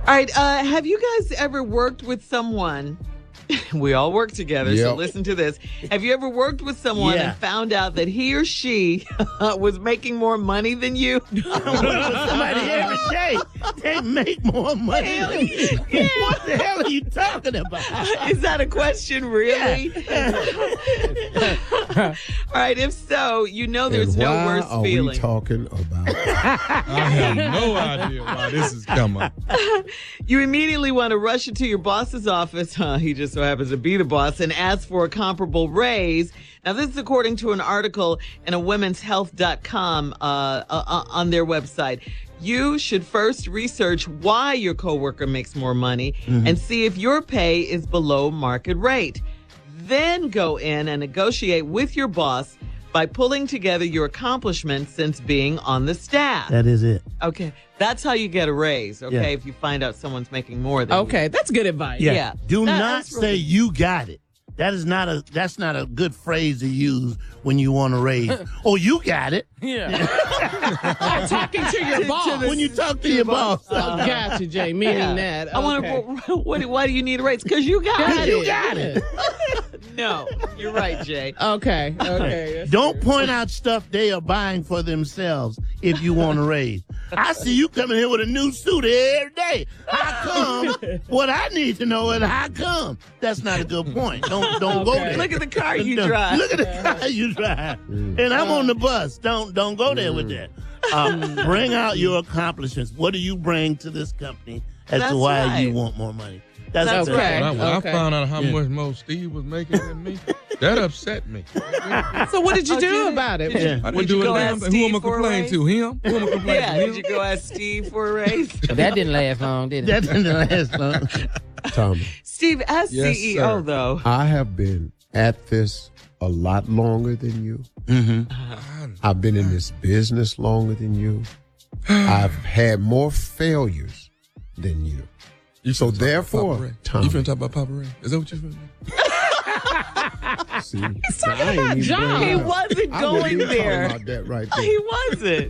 All right. Have you guys ever worked with someone? We all work together, so listen to this. Have you ever worked with someone and found out that he or she was making more money than you? I work with somebody every day. They make more money than me. What the hell are you talking about? Is that a question, really? All right, if so, you know there's no worse feeling. Why are we talking about? I have no idea why this is coming. You immediately want to rush into your boss's office. He just so happens to be the boss, and ask for a comparable raise. Now, this is according to an article in a womenshealth.com on their website. You should first research why your coworker makes more money and see if your pay is below market rate. Then go in and negotiate with your boss by pulling together your accomplishments since being on the staff. That is it. Okay. That's how you get a raise, okay? If you find out someone's making more than you. That's good advice. Yeah. Do not say you got it. That's not a good phrase to use when you want to raise. Oh, you got it. Talking to your boss. When you talk to your boss. Got you, Jay. Meaning that. I want to. Why do you need a raise? Because you got it. You got it. No, you're right, Jay. Okay. Don't point out stuff they are buying for themselves if you want to raise. I see you coming here with a new suit every day. How come? What I need to know is how come. That's not a good point. Don't go there. Look at the car you drive. Look at the car you drive. And I'm on the bus. Don't go there with that. Bring out your accomplishments. What do you bring to this company as to why you want more money? That's right. When I found out how much more Steve was making than me, that upset me. So what did you do about it? I didn't do it. Who am I complaining to? Him? Who am I complaining to? Did you go ask Steve for a raise? That didn't last long, did it? That didn't last long. Tommy, Steve, as CEO, though. I have been at this a lot longer than you. I've been in this business longer than you. I've had more failures than you. So therefore, Tommy, you finna talk about Papa Ray? Is that what you finna do? See, He's talking about John. He wasn't going there. About that right there. He wasn't.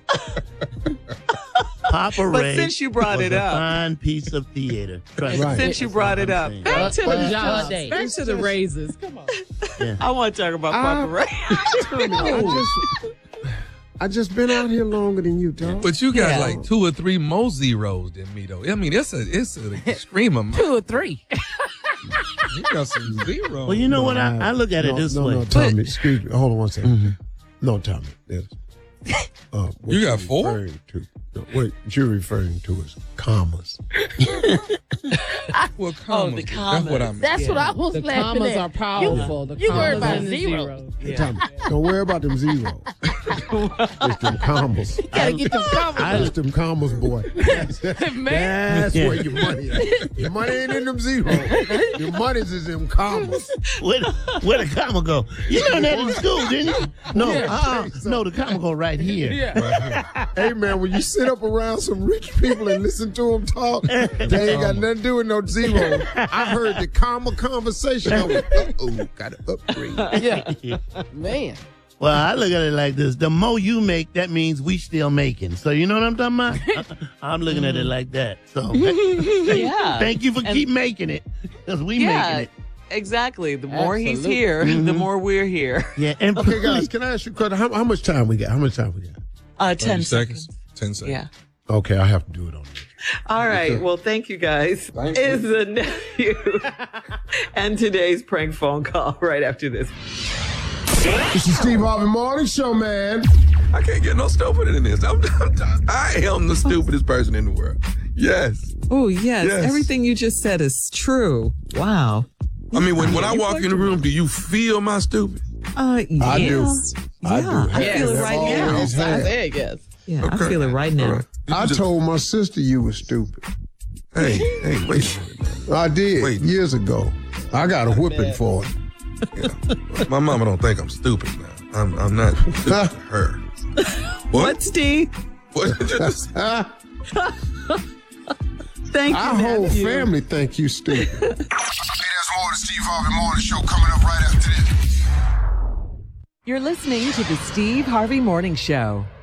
Papa But Ray since you brought was it a up. fine piece of theater. Right. Since you brought it up. Back to the John. jobs. Back to the raises. Come on. I want to talk about Papa Ray. I just been out here longer than you, Tom. But you got like 2 or 3 more zeros than me, though. I mean, it's an extreme amount. 2 or 3. You got some zeros. Well, you know what? I look at it this way. No, Tommy, excuse me. Hold on one second. No, Tommy. What You got 4? referring to- no, what you're referring to is commas. Well, commas. the That's commas. what I mean. That's what I was The laughing commas at. are powerful. You worry about and the zeros. Tommy, don't worry about them zeros. It's them commas. You gotta get them commas. It's them commas, boy. That's where your money is. Your money ain't in them zeros. Your money's is in commas. Where the comma go? You learned that in school, didn't you? No, no, the comma go right here. Hey, man, when you sit up around some rich people and listen to them talk, they ain't got nothing to do with no zero. I heard the comma conversation. I went, got to upgrade. Man. Well, I look at it like this. The more you make, that means we still making. So you know what I'm talking about? I'm looking at it like that. So thank you for keep making it, because we making it. Exactly. The more he's here, the more we're here. Yeah. And Okay, guys, can I ask you a question? How much time we got? 10 seconds. 10 seconds. Yeah. Okay, I have to do it on this. All right. Well, thank you guys. Is the nephew and today's prank phone call right after this. This is Steve Harvey Morning Show, man. I can't get no stupider than this. I am the stupidest person in the world. Yes. Oh, yes. Yes. Everything you just said is true. Wow. I mean, when I walk in the room, do you feel my stupid? Yes. I do. I do. I feel it right now. Always have. Yes. Yeah, I Okay. feel it right now. All right. I told my sister you were stupid. Hey, wait a minute. I did Wait. years ago. I got a whipping for it. Yeah. My mama don't think I'm stupid now. I'm not stupid to her. What, Steve? What did you just say? Thank you, Our whole nephew. family think you stupid. Hey, there's more of the Steve Harvey Morning Show coming up right after this. You're listening to the Steve Harvey Morning Show.